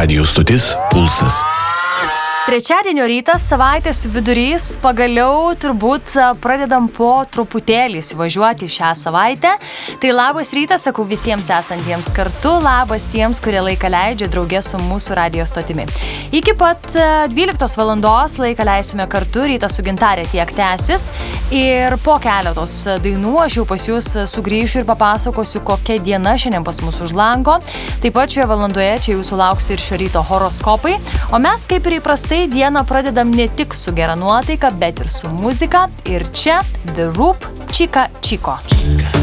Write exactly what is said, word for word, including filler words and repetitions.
Radio stotis Pulsas. Trečiadienio rytas, savaitės vidurys, pagaliau turbūt pradedam po truputėlį įsivažiuoti šią savaitę. Tai labas rytas, sakau visiems esantiems kartu, labas tiems, kurie laiką leidžia draugė su mūsų radio stotimi. Iki pat dvyliktos valandos laiką leisime kartu, rytas su Gintarė tiek tęsis ir po keletos dainų aš jau pas jūs sugrįšiu ir papasakosiu, kokia diena šiandien pas mus už lango. Taip pat šioje valandoje čia jūsų lauks ir šio ryto horoskopai, o mes kaip ir įprastai Tai dieną pradedam ne tik su gera nuotaika, bet ir su muzika. Ir čia The Roop Chica Chico.